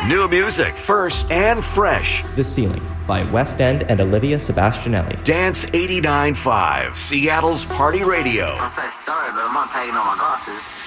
New music, first and fresh. The Ceiling by West End and Olivia Sebastianelli. Dance 89.5, Seattle's Party Radio. I'm sorry, but I'm not taking on my glasses.